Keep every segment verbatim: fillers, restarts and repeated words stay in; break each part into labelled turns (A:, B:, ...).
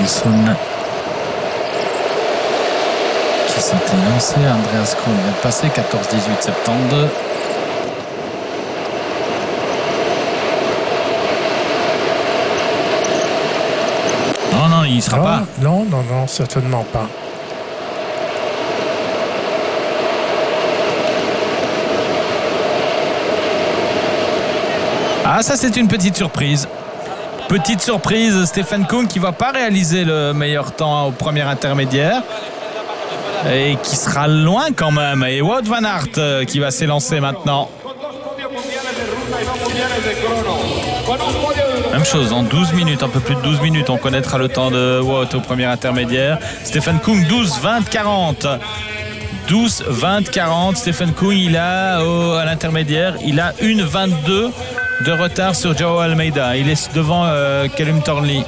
A: Wilson qui s'était lancé. Andreas Kron vient de passer quatorze dix-huit soixante-douze. Non, non, il ne sera
B: non,
A: pas.
B: Non, non, non, certainement pas.
A: Ah, ça c'est une petite surprise. Petite surprise, Stefan Kung qui ne va pas réaliser le meilleur temps au premier intermédiaire et qui sera loin quand même. Et Wout van Aert qui va s'élancer maintenant. Même chose, en douze minutes, un peu plus de douze minutes, on connaîtra le temps de Wout au premier intermédiaire. Stefan Kung, douze vingt quarante. douze vingt quarante. Stefan Kung, il a au, à l'intermédiaire, il a une vingt-deux de retard sur Joao Almeida. Il est devant euh, Callum Thornley.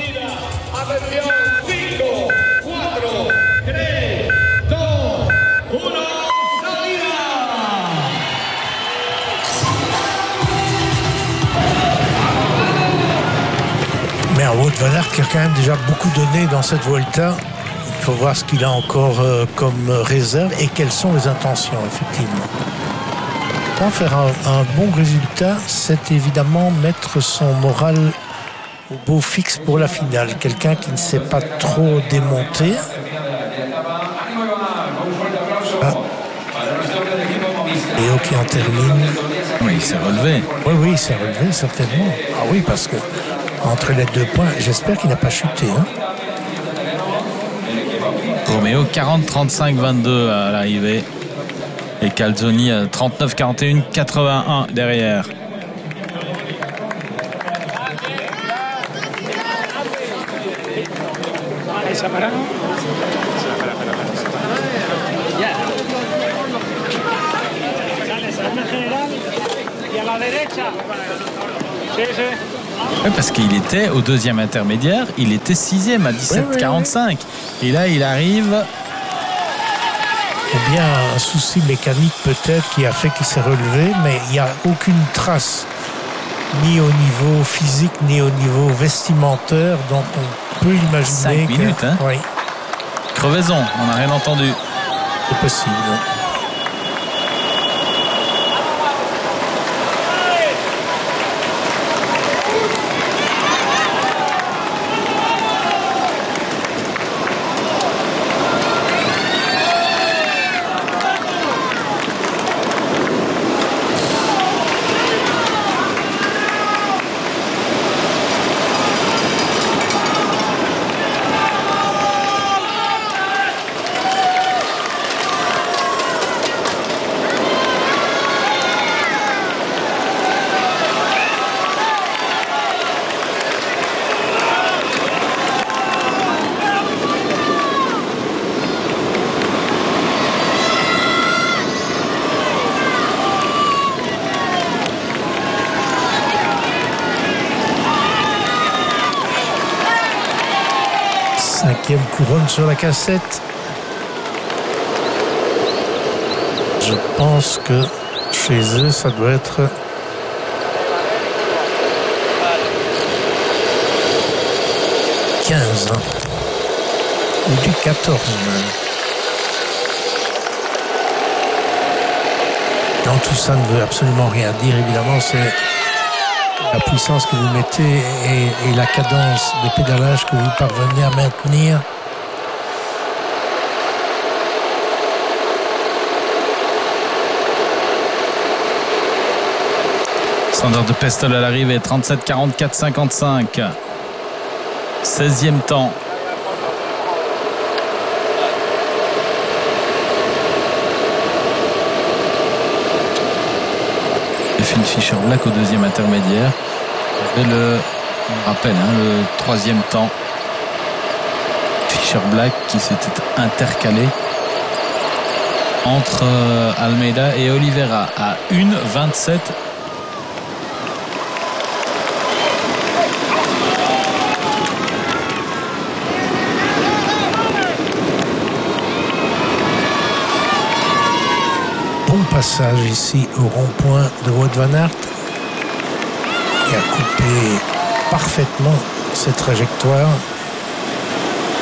B: Mais Wout van Aert qui a quand même déjà beaucoup donné dans cette Vuelta. Il faut voir ce qu'il a encore euh, comme réserve et quelles sont les intentions, effectivement. Pour faire un, un bon résultat, c'est évidemment mettre son moral au beau fixe pour la finale. Quelqu'un qui ne s'est pas trop démonté. Ah. Léo qui en termine.
A: Oui, il s'est relevé.
B: Oui, oui, il s'est relevé, certainement. Ah oui, parce que entre les deux points, j'espère qu'il n'a pas chuté. Hein.
A: Romeo, quarante trente-cinq vingt-deux à l'arrivée. Et Calzoni à trente-neuf quarante et un quatre-vingt-un derrière. Oui, parce qu'il était au deuxième intermédiaire, il était sixième à dix-sept quarante-cinq. Oui, oui, oui. Et là, il arrive.
B: Eh bien, un souci mécanique peut-être qui a fait qu'il s'est relevé, mais il n'y a aucune trace, ni au niveau physique, ni au niveau vestimentaire, donc on peut imaginer.
A: cinq minutes,
B: que...
A: hein.
B: Oui.
A: Crevaison, on n'a rien entendu.
B: C'est possible. Cinquième couronne sur la cassette. Je pense que chez eux, ça doit être quinze ans. Ou du quatorze même. Non, tout ça ne veut absolument rien dire. Évidemment, c'est la puissance que vous mettez et, et la cadence de pédalage que vous parvenez à maintenir.
A: Sander de Pestel à l'arrivée, trente-sept quarante-quatre cinquante-cinq. seizième temps. Et Finn Fischer Black au deuxième intermédiaire. Et le, on rappelle, hein, le troisième temps. Fischer Black qui s'était intercalé entre Almeida et Oliveira à une vingt-sept.
B: Passage ici au rond-point de Wout van Aert qui a coupé parfaitement cette trajectoire.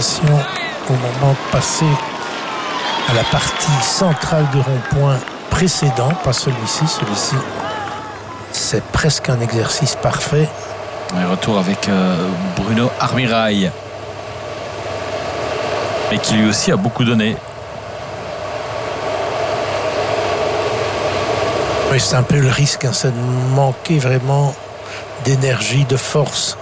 B: circulation au moment de passer à la partie centrale du rond-point précédent, pas celui-ci, celui-ci c'est presque un exercice parfait.
A: Et retour avec euh, Bruno Armirail, et qui lui aussi a beaucoup donné.
B: Oui, c'est un peu le risque, hein, c'est de manquer vraiment d'énergie, de force